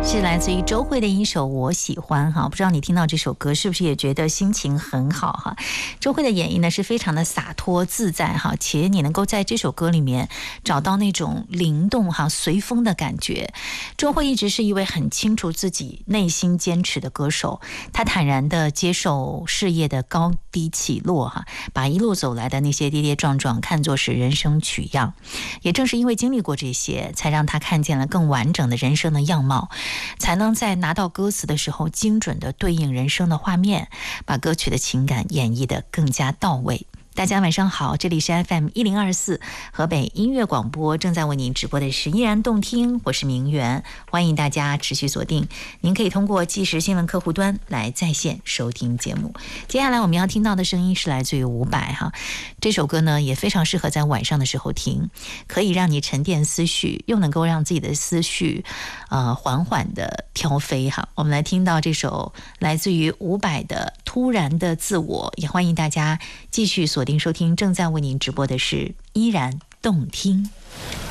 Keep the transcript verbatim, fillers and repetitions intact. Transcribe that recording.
是来自于周蕙的一首《我喜欢》哈，不知道你听到这首歌是不是也觉得心情很好哈？周蕙的演绎呢是非常的洒脱自在哈，且你能够在这首歌里面找到那种灵动哈、随风的感觉。周蕙一直是一位很清楚自己内心坚持的歌手，她坦然的接受事业的高低起落哈，把一路走来的那些跌跌撞撞看作是人生取样。也正是因为经历过这些，才让她看见了更完整的人生的样貌，才能在拿到歌词的时候精准的对应人生的画面，把歌曲的情感演绎得更加到位。大家晚上好，这里是 F M 一零二四河北音乐广播，正在为您直播的是依然动听，我是明媛，欢迎大家持续锁定。您可以通过即时新闻客户端来在线收听节目。接下来我们要听到的声音是来自于伍佰哈，这首歌呢也非常适合在晚上的时候听，可以让你沉淀思绪，又能够让自己的思绪呃缓缓的飘飞哈。我们来听到这首来自于伍佰的《突然的自我》，也欢迎大家继续锁定收听，正在为您直播的是依然动听。